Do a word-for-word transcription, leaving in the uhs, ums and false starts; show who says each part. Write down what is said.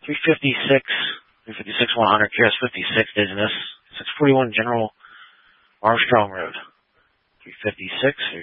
Speaker 1: three fifty-six, three fifty-six one hundred, Q S fifty-six dizziness, six forty-one General Armstrong Road. three fifty-six,